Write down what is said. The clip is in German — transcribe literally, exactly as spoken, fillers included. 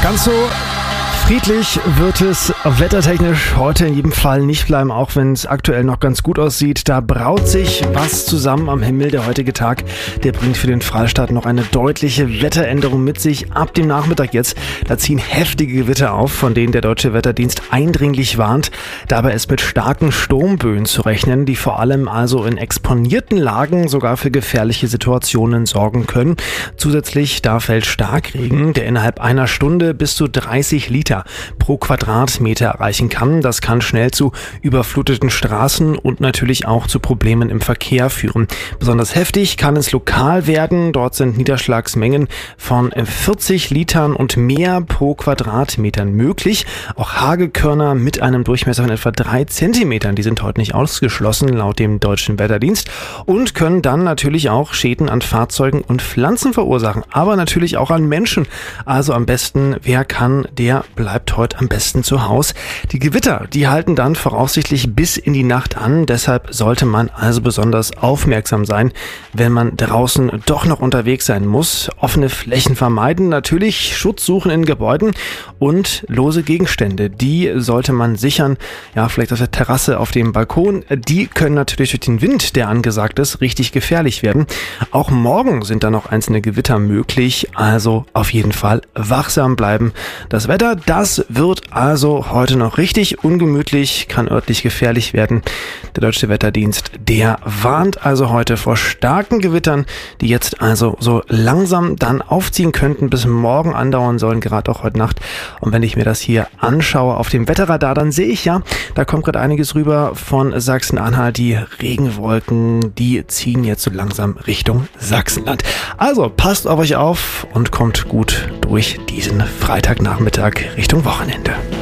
Ganz so friedlich wird es wettertechnisch heute in jedem Fall nicht bleiben, auch wenn es aktuell noch ganz gut aussieht. Da braut sich was zusammen am Himmel. Der heutige Tag, der bringt für den Freistaat noch eine deutliche Wetteränderung mit sich. Ab dem Nachmittag jetzt, da ziehen heftige Gewitter auf, von denen der Deutsche Wetterdienst eindringlich warnt. Dabei ist mit starken Sturmböen zu rechnen, die vor allem also in exponierten Lagen sogar für gefährliche Situationen sorgen können. Zusätzlich da fällt Starkregen, der innerhalb einer Stunde bis zu dreißig Liter pro Quadratmeter erreichen kann. Das kann schnell zu überfluteten Straßen und natürlich auch zu Problemen im Verkehr führen. Besonders heftig kann es lokal werden. Dort sind Niederschlagsmengen von vierzig Litern und mehr pro Quadratmetern möglich. Auch Hagelkörner mit einem Durchmesser von etwa drei Zentimetern, die sind heute nicht ausgeschlossen laut dem Deutschen Wetterdienst und können dann natürlich auch Schäden an Fahrzeugen und Pflanzen verursachen, aber natürlich auch an Menschen. Also am besten, wer kann, der bleibt heute am besten zu Hause. Die Gewitter, die halten dann voraussichtlich bis in die Nacht an. Deshalb sollte man also besonders aufmerksam sein, wenn man draußen doch noch unterwegs sein muss. Offene Flächen vermeiden, natürlich Schutz suchen in Gebäuden und lose Gegenstände, die sollte man sichern. Ja, vielleicht auf der Terrasse, auf dem Balkon. Die können natürlich durch den Wind, der angesagt ist, richtig gefährlich werden. Auch morgen sind da noch einzelne Gewitter möglich. Also auf jeden Fall wachsam bleiben. Das Wetter, das wird also heute noch richtig ungemütlich, kann örtlich gefährlich werden. Der Deutsche Wetterdienst, der warnt also heute vor starken Gewittern, die jetzt also so langsam dann aufziehen könnten, bis morgen andauern sollen, gerade auch heute Nacht. Und wenn ich mir das hier anschaue auf dem Wetterradar, dann sehe ich ja, da kommt gerade einiges rüber von Sachsen-Anhalt. Die Regenwolken, die ziehen jetzt so langsam Richtung Sachsenland. Also passt auf euch auf und kommt gut durch diesen Freitagnachmittag Richtung Wochenende.